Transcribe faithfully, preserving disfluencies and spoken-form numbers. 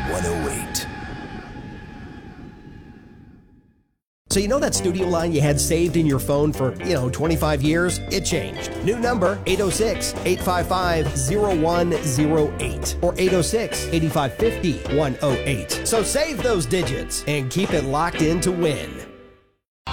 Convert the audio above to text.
one oh eight. So you know that studio line you had saved in your phone for, you know, twenty-five years? It changed. New number, eight oh six, eight five five, oh one oh eight or eight oh six, eight five five oh, one oh eight. So save those digits and keep it locked in to win.